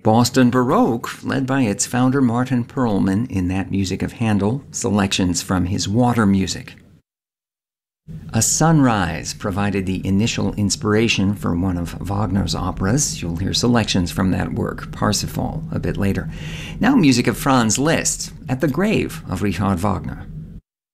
Boston Baroque, led by its founder Martin Perlman, in that music of Handel, selections from his Water music. A Sunrise provided the initial inspiration for one of Wagner's operas. You'll hear selections from that work, Parsifal, a bit later. Now music of Franz Liszt, At the Grave of Richard Wagner.